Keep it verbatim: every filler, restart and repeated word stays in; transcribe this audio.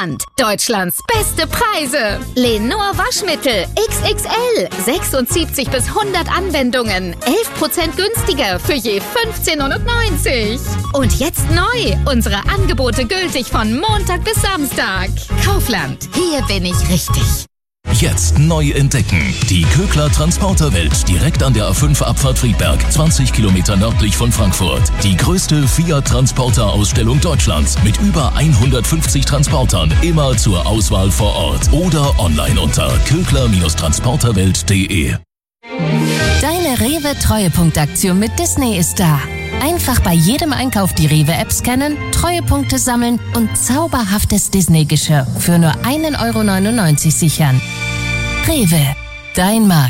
Kaufland. Deutschlands beste Preise. Lenor Waschmittel X X L. sechsundsiebzig bis hundert Anwendungen. elf Prozent günstiger für je fünfzehn neunundneunzig. Und jetzt neu. Unsere Angebote gültig von Montag bis Samstag. Kaufland. Hier bin ich richtig. Jetzt neu entdecken. Die Kögler Transporterwelt direkt an der A fünf Abfahrt Friedberg, zwanzig Kilometer nördlich von Frankfurt. Die größte Fiat-Transporter-Ausstellung Deutschlands mit über hundertfünfzig Transportern, immer zur Auswahl vor Ort oder online unter kögler Transporterwelt punkt de. Deine Rewe-Treuepunktaktion mit Disney ist da. Einfach bei jedem Einkauf die Rewe-App scannen, Treuepunkte sammeln und zauberhaftes Disney-Geschirr für nur ein Euro neunundneunzig sichern. Rewe, dein Markt.